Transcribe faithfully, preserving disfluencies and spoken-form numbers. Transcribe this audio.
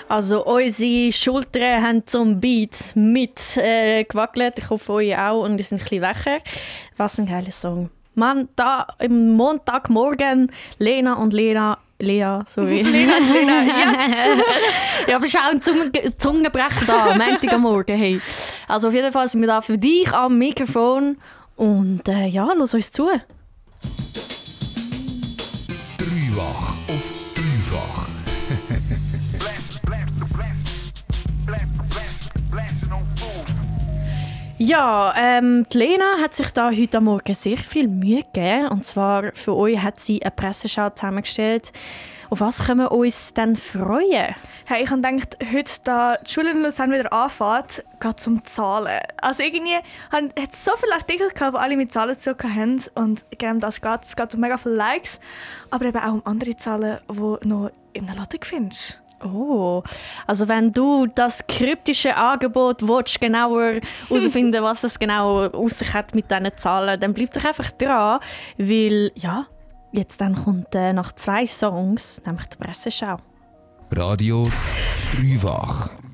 Also unsere Schultern haben zum Beat mit äh, gewackelt. Ich hoffe, euch auch. Und die sind ein bisschen wacher. Was ein geiler Song. Mann, da am Montagmorgen Lena und Lena... Lea, sorry. Lena und Lena, yes! Ja, aber schau, ein Zungen Zungenbrecher da, Montag am Morgen. Hey. Also auf jeden Fall sind wir da für dich am Mikrofon. Und äh, ja, lass uns zu. Dreifach auf dreifach. Ja, ähm, die Lena hat sich da heute Morgen sehr viel Mühe gegeben. Und zwar für euch hat sie eine Presseschau zusammengestellt. Auf was können wir uns denn freuen? Hey, ich habe gedacht, heute, da die Schule in Lausanne wieder anfängt, geht es um Zahlen. Also irgendwie hat es so viele Artikel gehabt, die alle mit Zahlen zu tun haben. Und genau um das geht es. Es geht um mega viele Likes, aber eben auch um andere Zahlen, die du noch in der Ladung findest. Oh, also wenn du das kryptische Angebot willst, genauer herausfinden, was es genau aus sich hat mit diesen Zahlen, dann bleib doch einfach dran, weil ja, jetzt dann kommt äh, nach zwei Songs nämlich die Presseschau. Radio dreifach.